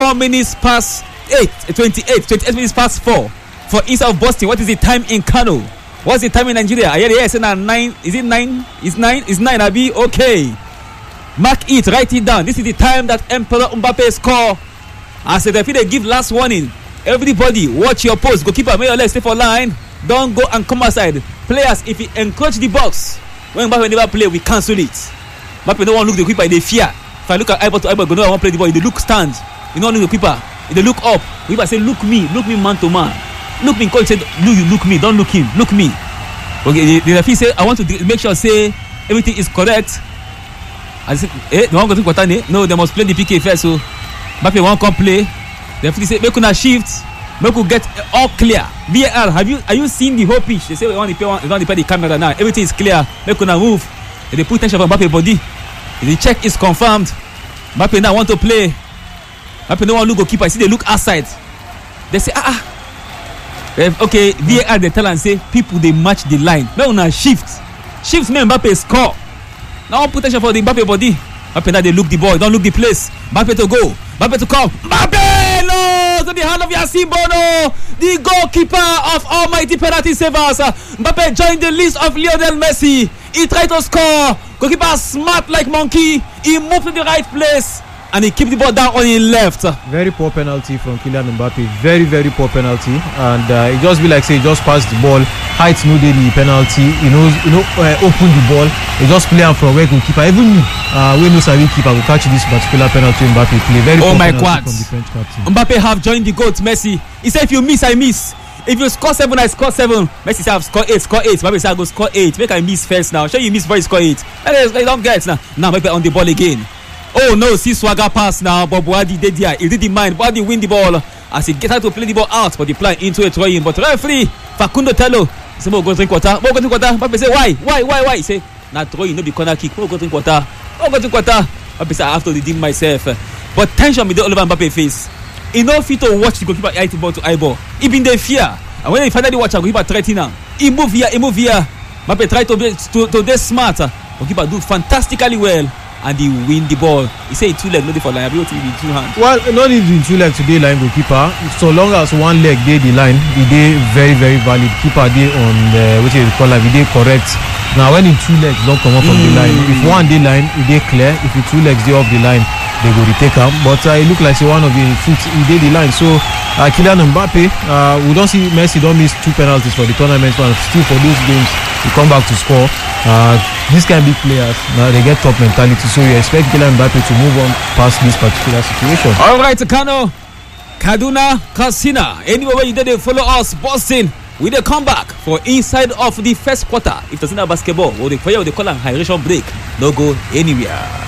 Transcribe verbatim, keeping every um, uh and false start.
twenty-four minutes past eight, twenty-eight, twenty-eight minutes past four for east of Boston. What is the time in Kano? What's the time in Nigeria? I hear the say now nine. Is it nine? Is nine? Is nine? Abi okay. Mark it. Write it down. This is the time that Emperor Mbappe score. As the referee they give last warning. Everybody watch your post. Goalkeeper, may your legs stay for line. Don't go and come outside. Players, if you encroach the box, when Mbappe never play, we cancel it. Mbappe don't want to look the keeper. They fear. If I look at eyeball to eyeball, go no, I want to play the ball. They look stand. You don't look the keeper. They look up. Keeper say, look me, look me man to man. Look me. Coach said, look you, look me. Don't look him. Look me. Okay. The, the referee say, I want to make sure say everything is correct. I said, eh, they want to go to quarter. No, they must play the P K first. So Mbappe won't come play. The referee say, make una shift. Make we get all clear. V A R, have you are you seen the whole pitch? They say we want to pay one, we want to pay the camera now. Everything is clear. Make una move. They put tension on Mbappe body. The check is confirmed. Mbappe now want to play. Mbappe no want to look goalkeeper. I see they look outside. They say ah ah. Okay, V A R they tell and say people they match the line. Make una shift. Shift make Mbappe score. Now put tension for the Mbappe body. Mbappe now they look the ball. Don't look the place. Mbappe to go. Mbappe to come. Mbappe no to the hand of Yassine Bono, the goalkeeper of almighty penalty savers. Mbappe joined the list of Lionel Messi. He tried to score. Goalkeeper smart like monkey. He moved to the right place and he kept the ball down on his left. Very poor penalty from Kylian Mbappe. Very very poor penalty, and uh, it just be like say he just passed the ball. Height no dey the penalty. You know, you know, uh, open the ball. He just play am from where goalkeeper. Even me, uh, we know Savi keeper will catch this particular penalty. Mbappe play very oh poor my penalty God. from the French captain. Mbappe have joined the goat Messi. He said if you miss I miss. If you score seven, I score seven. Messi say I have score eight, score eight. Mbappe say I go score eight. Make I miss first now. Show you miss before you score eight. They don't get now. Now Mbappe on the ball again. Oh no, see swagger pass now. But Boadi did there. He did the mind. Boadi win the ball as he get out to play the ball out, but he play into a throw in. But referee Facundo Tello say mo go drink water. Mo go drink water. Mbappe say why? Why? Why? Why? He say na throw in no be corner kick. Mo go drink water. Mo go drink water. Mbappe say I have to redeem myself. But tension be dey all over Mbappe face. He no fit to watch the goalkeeper eye to ball to eyeball. He been dey fear. And when he finally watch, goalkeeper threaten him. He move here, he move here. Mbappe try to be to, to dey smart. Goalkeeper do fantastically well and he win the ball. He say two leg, no dey for line. Abi wetin be two hands? Well, no need in two leg today line goalkeeper. So long as one leg dey the line, he dey very very valid. Keeper dey on the which is call am, he dey correct. Now when in two legs don't come up from mm. the line, if one dey line, he dey clear. If the two legs dey off the line, they go retake am. But uh, it look like say one of the foot he dey the line. So uh, Kylian Mbappe, uh, we don't see Messi don't miss two penalties for the tournament, but still for those games he come back to score. Uh, these kind of big players now they get top mentality. So you expect Kylian Mbappe to move on past this particular situation. All right, Kano, Kaduna, Katsina. Anywhere you did follow us, Boston. We dey come back for inside of the first quarter. If there's not basketball, or the player will call an hydration break. No go anywhere.